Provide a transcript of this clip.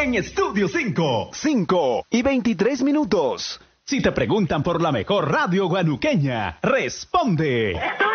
en Estudio 5. 5:23. Si te preguntan por la mejor radio guanuqueña, responde.